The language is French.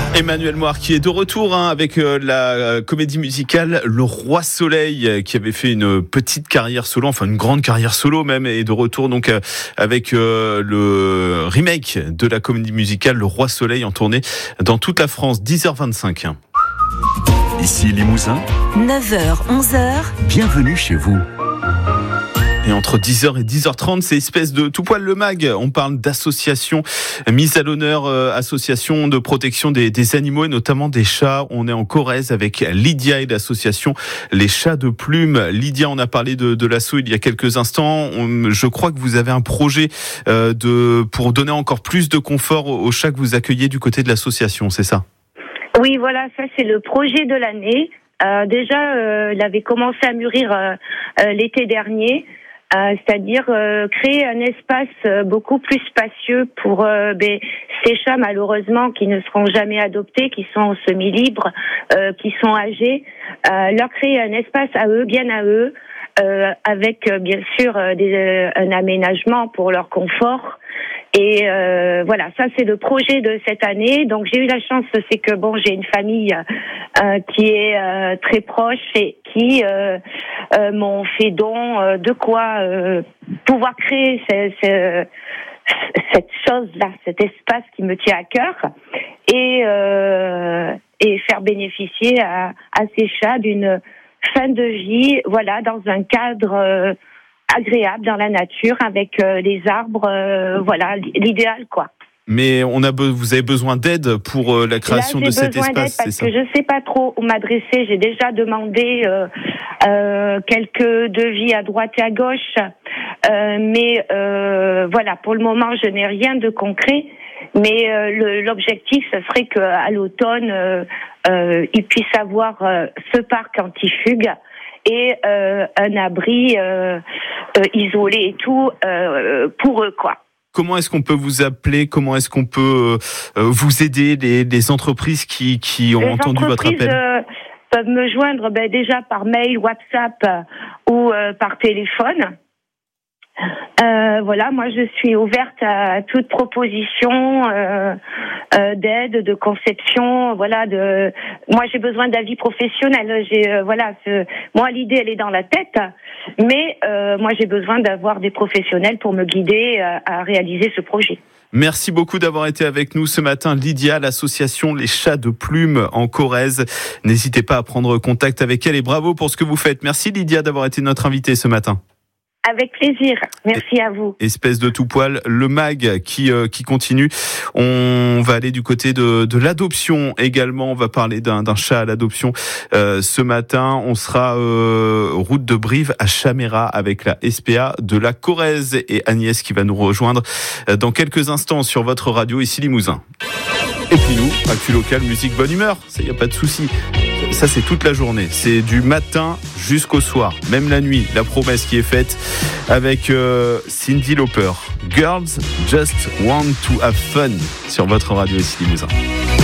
Emmanuel Moir qui est de retour avec la comédie musicale Le Roi Soleil, qui avait fait une petite carrière solo, enfin une grande carrière solo même, et de retour donc avec le remake de la comédie musicale Le Roi Soleil en tournée dans toute la France. 10h25. Ici Limousin, 9h, 11h. Bienvenue chez vous. Et entre 10h et 10h30, c'est espèce de tout poil le mag. On parle d'associations mises à l'honneur, associations de protection des animaux et notamment des chats. On est en Corrèze avec Lydia et l'association Les Chats de Plume. Lydia, on a parlé de l'asso il y a quelques instants. Je crois que vous avez un projet pour donner encore plus de confort aux chats que vous accueillez du côté de l'association, c'est ça ? Oui, voilà, ça c'est le projet de l'année. Déjà, il avait commencé à mûrir l'été dernier. C'est-à-dire créer un espace beaucoup plus spacieux pour ces chats malheureusement qui ne seront jamais adoptés, qui sont semi-libres, qui sont âgés, leur créer un espace à eux, bien à eux, avec bien sûr un aménagement pour leur confort. Et voilà, ça c'est le projet de cette année. Donc j'ai eu la chance, c'est que j'ai une famille qui est très proche et qui m'ont fait don de quoi pouvoir créer cette chose-là, cet espace qui me tient à cœur et faire bénéficier à ces chats d'une fin de vie, voilà, dans un cadre agréable dans la nature avec des arbres, voilà, l'idéal quoi. Mais vous avez besoin d'aide pour la création de cet espace, c'est ça ? Parce que je sais pas trop où m'adresser. J'ai déjà demandé quelques devis à droite et à gauche, mais voilà, pour le moment, je n'ai rien de concret. Mais l'objectif, ce serait qu'à l'automne, ils puissent avoir ce parc anti-fugue et un abri isolé et tout pour eux, quoi. Comment est-ce qu'on peut vous appeler ? Comment est-ce qu'on peut vous aider, les entreprises qui ont entendu votre appel ? Les entreprises peuvent me joindre déjà par mail, WhatsApp ou par téléphone. Voilà, moi je suis ouverte à toute proposition d'aide, de conception. Voilà, moi j'ai besoin d'avis professionnel. Moi l'idée elle est dans la tête, mais moi j'ai besoin d'avoir des professionnels pour me guider à réaliser ce projet. Merci beaucoup d'avoir été avec nous ce matin, Lydia, l'association Les Chats de Plume en Corrèze. N'hésitez pas à prendre contact avec elle et bravo pour ce que vous faites. Merci Lydia d'avoir été notre invitée ce matin. Avec plaisir. Merci à vous. Espèce de tout poil, le mag qui continue. On va aller du côté de l'adoption également. On va parler d'un chat à l'adoption. Ce matin, on sera route de Brive à Chaméra avec la SPA de la Corrèze et Agnès qui va nous rejoindre dans quelques instants sur votre radio ici Limousin. Et puis nous, actu local, musique, bonne humeur. Ça, y a pas de souci. Ça, c'est toute la journée. C'est du matin jusqu'au soir. Même la nuit, la promesse qui est faite avec Cyndi Lauper. Girls Just Want to Have Fun sur votre radio ici Limousin.